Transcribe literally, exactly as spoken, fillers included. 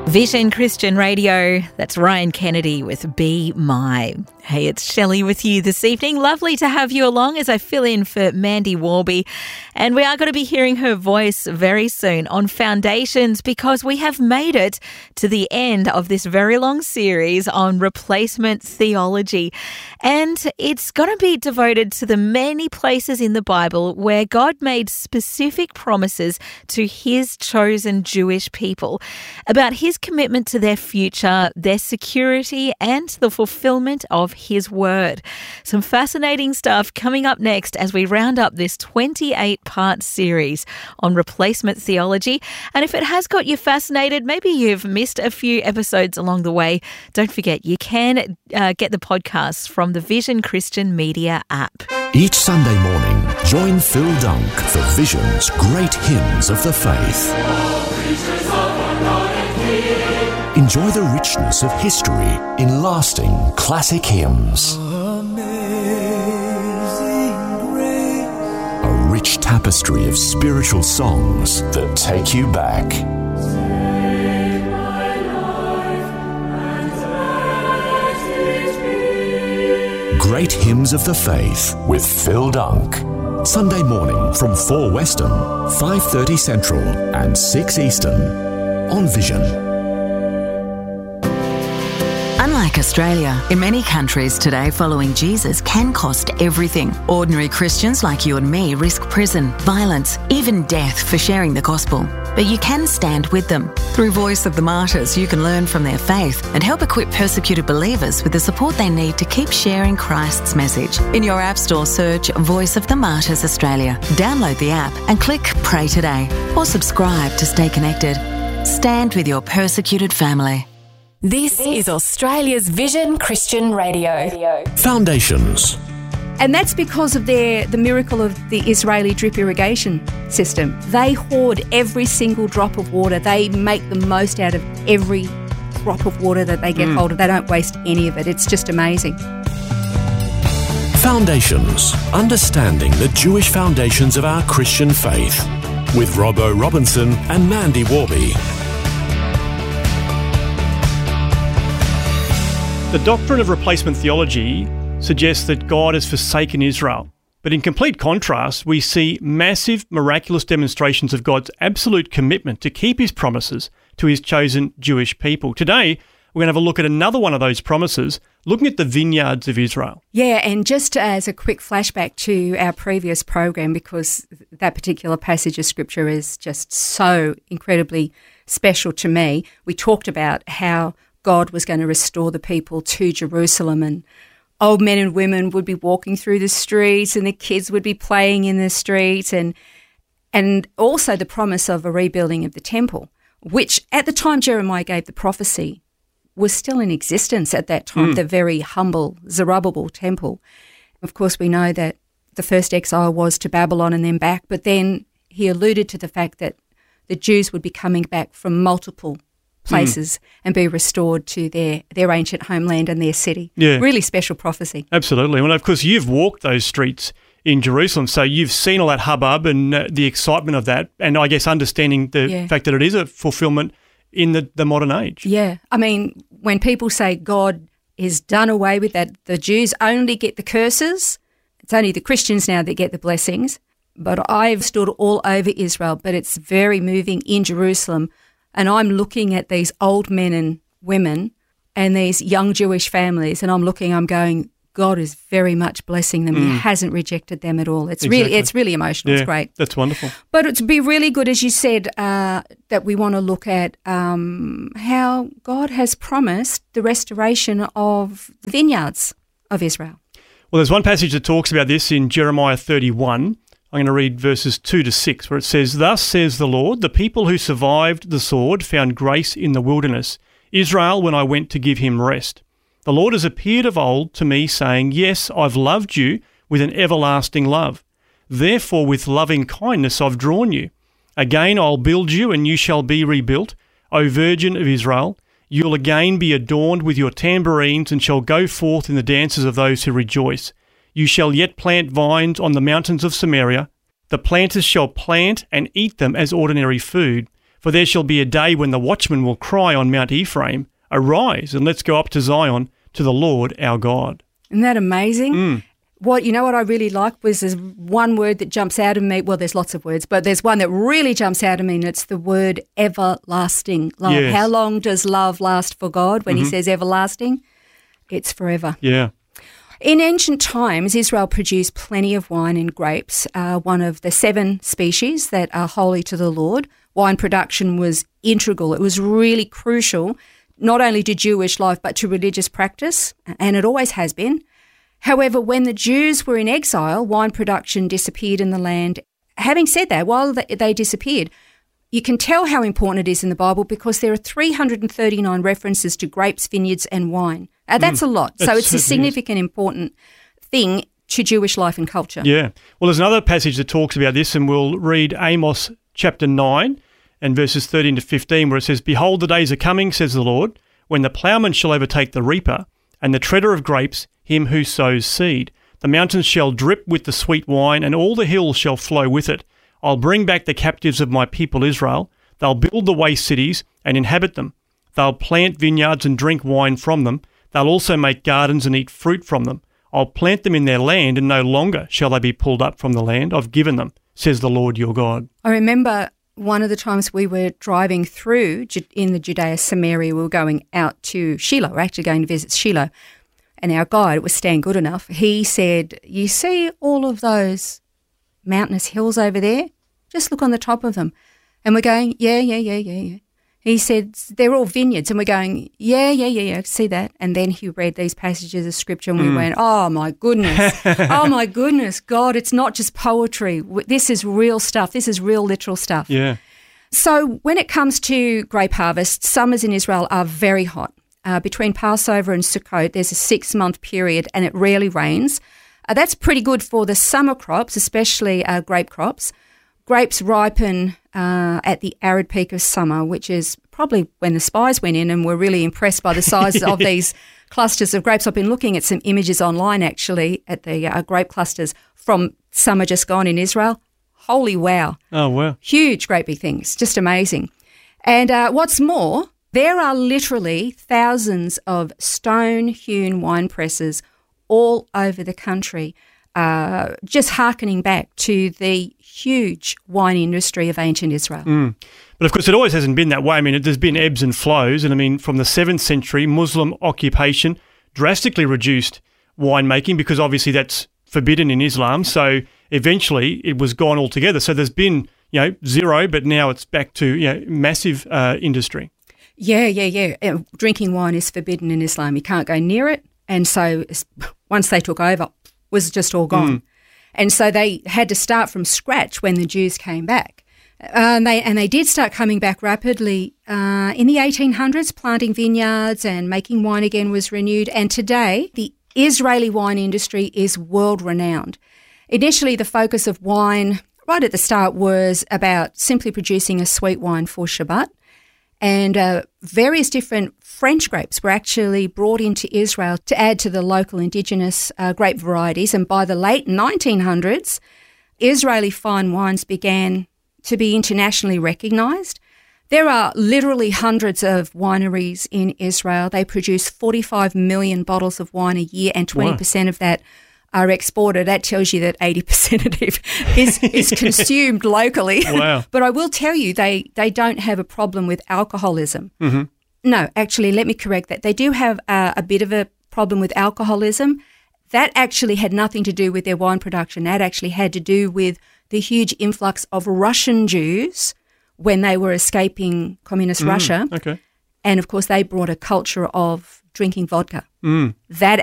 Vision Christian Radio, that's Ryan Kennedy with Be My. Hey, it's Shelley with you this evening. Lovely to have you along as I fill in for Mandy Warby. And we are going to be hearing her voice very soon on Foundations, because we have made it to the end of this very long series on replacement theology. And it's going to be devoted to the many places in the Bible where God made specific promises to his chosen Jewish people about his commitment to their future, their security, and the fulfillment of his word. Some fascinating stuff coming up next as we round up this twenty-eight part series on replacement theology. And if it has got you fascinated, maybe you've missed a few episodes along the way, don't forget you can uh, get the podcasts from the Vision Christian Media app. Each Sunday morning, join Phil Dunk for Vision's Great Hymns of the Faith. Enjoy the richness of history in lasting classic hymns. Amazing grace. A rich tapestry of spiritual songs that take you back. Save my life and let it be. Great Hymns of the Faith with Phil Dunk. Sunday morning from four Western, five thirty Central and six Eastern on Vision. Unlike Australia, in many countries today, following Jesus can cost everything. Ordinary Christians like you and me risk prison, violence, even death for sharing the gospel. But you can stand with them. Through Voice of the Martyrs, you can learn from their faith and help equip persecuted believers with the support they need to keep sharing Christ's message. In your App Store, search Voice of the Martyrs Australia. Download the app and click Pray Today or subscribe to stay connected. Stand with your persecuted family. This is Australia's Vision Christian Radio. Foundations. And that's because of their the miracle of the Israeli drip irrigation system. They hoard every single drop of water. They make the most out of every drop of water that they get mm. hold of. They don't waste any of it. It's just amazing. Foundations. Understanding the Jewish foundations of our Christian faith. With Robbo Robinson and Mandy Warby. The doctrine of replacement theology suggests that God has forsaken Israel. But in complete contrast, we see massive, miraculous demonstrations of God's absolute commitment to keep his promises to his chosen Jewish people. Today, we're going to have a look at another one of those promises, looking at the vineyards of Israel. Yeah, and just as a quick flashback to our previous program, because that particular passage of Scripture is just so incredibly special to me, we talked about how God was going to restore the people to Jerusalem, and old men and women would be walking through the streets and the kids would be playing in the streets, and and also the promise of a rebuilding of the temple, which at the time Jeremiah gave the prophecy was still in existence at that time, mm. the very humble Zerubbabel temple. Of course, we know that the first exile was to Babylon and then back, but then he alluded to the fact that the Jews would be coming back from multiple places mm. and be restored to their, their ancient homeland and their city. Yeah. Really special prophecy. Absolutely. Well, of course, you've walked those streets in Jerusalem, so you've seen all that hubbub and uh, the excitement of that, and I guess understanding the yeah. fact that it is a fulfillment in the, the modern age. Yeah. I mean, when people say God is done away with that, the Jews only get the curses, it's only the Christians now that get the blessings, but I've stood all over Israel, but it's very moving in Jerusalem. And I'm looking at these old men and women and these young Jewish families, and I'm looking, I'm going, God is very much blessing them. Mm. He hasn't rejected them at all. It's exactly. really it's really emotional. Yeah, it's great. That's wonderful. But it'd be really good, as you said, uh, that we want to look at um, how God has promised the restoration of the vineyards of Israel. Well, there's one passage that talks about this in Jeremiah thirty-one. I'm going to read verses two to six, where it says, "Thus says the Lord, the people who survived the sword found grace in the wilderness, Israel when I went to give him rest. The Lord has appeared of old to me, saying, Yes, I've loved you with an everlasting love. Therefore with loving kindness I've drawn you. Again I'll build you, and you shall be rebuilt, O Virgin of Israel. You'll again be adorned with your tambourines, and shall go forth in the dances of those who rejoice. You shall yet plant vines on the mountains of Samaria. The planters shall plant and eat them as ordinary food, For there shall be a day when the watchman will cry on Mount Ephraim, Arise, and let's go up to Zion, to the Lord our God. Isn't that amazing? Mm. What you know what I really like was there's one word that jumps out of me. Well, there's lots of words, but there's one that really jumps out of me, and it's the word everlasting love. Yes. How long does love last for God when Mm-hmm. he says everlasting? It's forever. Yeah. In ancient times, Israel produced plenty of wine and grapes, uh, one of the seven species that are holy to the Lord. Wine production was integral. It was really crucial, not only to Jewish life, but to religious practice, and it always has been. However, when the Jews were in exile, wine production disappeared in the land. Having said that, while they disappeared, you can tell how important it is in the Bible because there are three hundred thirty-nine references to grapes, vineyards and wine. Uh, that's mm, a lot. So it's a significant, is. important thing to Jewish life and culture. Yeah. Well, there's another passage that talks about this, and we'll read Amos chapter nine and verses thirteen to fifteen, where it says, Behold, the days are coming, says the Lord, when the ploughman shall overtake the reaper, and the treader of grapes him who sows seed. The mountains shall drip with the sweet wine, and all the hills shall flow with it. I'll bring back the captives of my people Israel. They'll build the waste cities and inhabit them. They'll plant vineyards and drink wine from them. They'll also make gardens and eat fruit from them. I'll plant them in their land, and no longer shall they be pulled up from the land I've given them, says the Lord your God. I remember one of the times we were driving through in the Judea Samaria, we were going out to Shiloh. We were actually going to visit Shiloh. And our guide, it was Stan Goodenough, he said, you see all of those mountainous hills over there? Just look on the top of them. And we're going, yeah, yeah, yeah, yeah, yeah. He said, they're all vineyards. And we're going, yeah, yeah, yeah, yeah, I see that. And then he read these passages of scripture and we mm. went, oh, my goodness. oh, my goodness, God, it's not just poetry. This is real stuff. This is real literal stuff. Yeah. So when it comes to grape harvest, summers in Israel are very hot. Uh, between Passover and Sukkot, there's a six-month period and it rarely rains. Uh, that's pretty good for the summer crops, especially uh, grape crops. Grapes ripen uh, at the arid peak of summer, which is probably when the spies went in and were really impressed by the size of these clusters of grapes. I've been looking at some images online, actually, at the uh, grape clusters from summer just gone in Israel. Holy wow. Oh, wow. Huge, great big things. Just amazing. And uh, what's more, there are literally thousands of stone-hewn wine presses all over the country, uh, just hearkening back to the huge wine industry of ancient Israel. Mm. But of course, it always hasn't been that way. I mean, it, there's been ebbs and flows. And I mean, from the seventh century, Muslim occupation drastically reduced winemaking because obviously that's forbidden in Islam. So eventually it was gone altogether. So there's been, you know, zero, but now it's back to, you know, massive uh, industry. Yeah, yeah, yeah. Uh, drinking wine is forbidden in Islam. You can't go near it. And so once they took over, it was just all gone. Mm. And so they had to start from scratch when the Jews came back. Uh, and, they, and they did start coming back rapidly. Uh, in the eighteen hundreds, planting vineyards and making wine again was renewed. And today, the Israeli wine industry is world-renowned. Initially, the focus of wine right at the start was about simply producing a sweet wine for Shabbat. And uh, various different French grapes were actually brought into Israel to add to the local indigenous uh, grape varieties. And by the late nineteen hundreds, Israeli fine wines began to be internationally recognised. There are literally hundreds of wineries in Israel. They produce forty-five million bottles of wine a year, and twenty percent wow. of that are exported. That tells you that eighty percent of it is, is consumed locally. Wow. But I will tell you, they, they don't have a problem with alcoholism. Mm-hmm. No, actually, let me correct that. They do have a, a bit of a problem with alcoholism. That actually had nothing to do with their wine production. That actually had to do with the huge influx of Russian Jews when they were escaping communist mm, Russia. Okay. And, of course, they brought a culture of drinking vodka. Mm. That